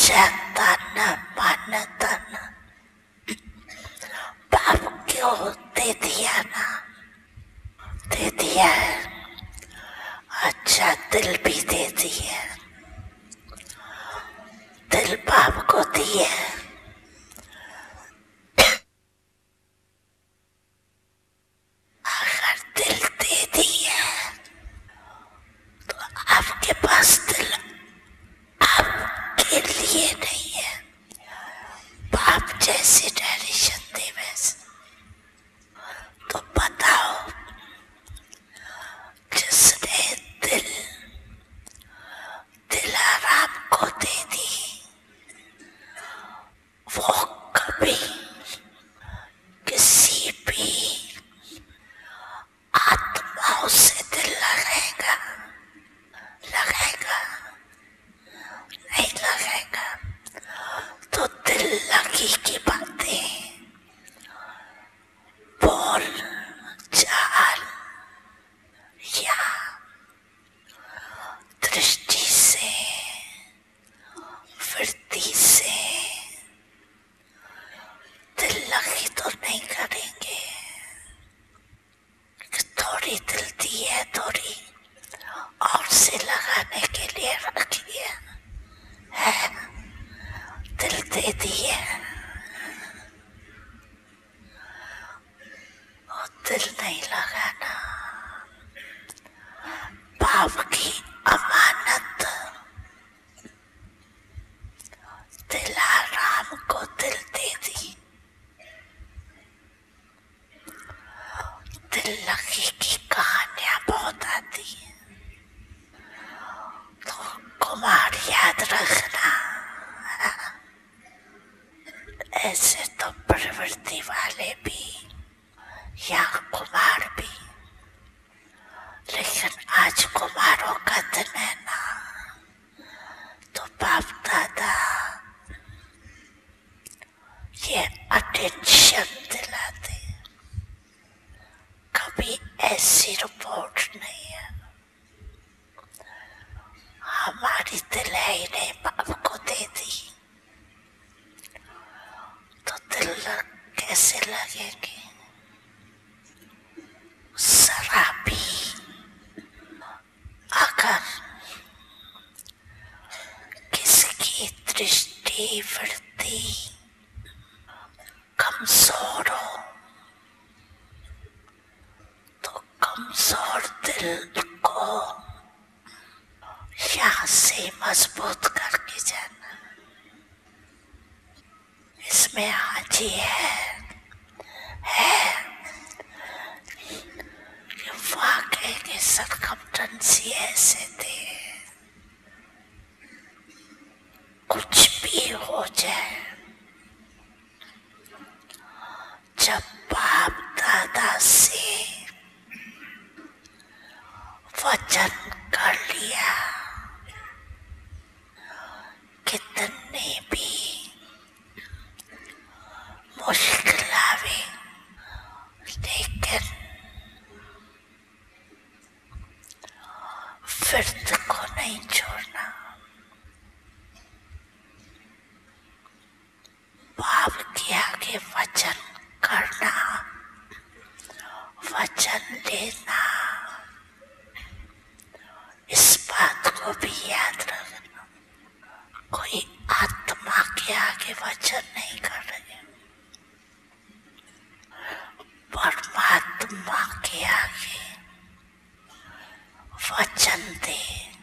तन मन धन बाप क्यों दे दिया ना, दे दिया। अच्छा दिल भी दे दिया, दिल बाप को दिया। अगर दिल दे दिया तो आपके पास दिल आपके लिए नहीं है, बाप जैसे डायरेक्शन दे वैसे। तो बताओ, जिसने दिल आराम को दे दी, वो कभी किसी भी आत्माओं से दिल लगाएगा नहीं लगाएगा। तो दिल लगी की बातें बोल चाल या दृष्टि से वृत्ति से दिल लगी तो नहीं करेंगे। थोड़ी दिल दी है, थोड़ी और से लगाने के लिए रख लिया है, दिल दे दी है और दिल नहीं लगाना। बाप की अमानत, दिलाराम को दिल दे दी। दिल लगी की कहानियां बहुत आती है, तो कुमार याद रखना। ऐसे तो प्रवृत्ति वाले भी या कुमार भी, लेकिन आज कुमारों का दिन है ना, तो बाप दादा ये अटेंशन दिलाते। कभी ऐसी रिपोर्ट नहीं है, हमारी दिल है ही नहीं, बाप को दे दी तो दिल कैसे लगेगी। शराबी अगर किसकी दृष्टि वृत्ति कमजोर हो तो कमजोर दिल को यहाँ से मजबूत करके जाना। इसमें हाजी है कि वाकई के सरकमस्टेंसी ऐसे थे, कुछ भी हो जाए, जब बाप दादा से वचन कर लिया, कितने भी मुश्किल आवे, लेकिन फिर को नहीं छोड़ना। बाप के आगे वचन करना, वचन लेना, इस बात को भी याद रखना। कोई आत्मा के आगे वचन नहीं कर रहे, परमात्मा के आगे वचन दे।